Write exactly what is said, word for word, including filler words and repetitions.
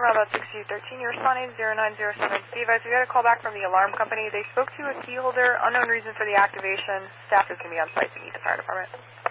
Bravo six two one three, you're responding to zero nine zero seven. Be advised, we got a call back from the alarm company. They spoke to a key holder, unknown reason for the activation. Staff is going to be on site to meet the fire department.